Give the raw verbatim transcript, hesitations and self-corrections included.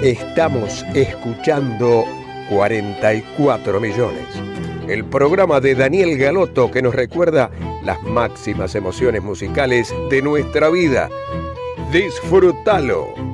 Estamos escuchando cuarenta y cuatro millones. El programa de Daniel Galotto que nos recuerda las máximas emociones musicales de nuestra vida. Disfrútalo.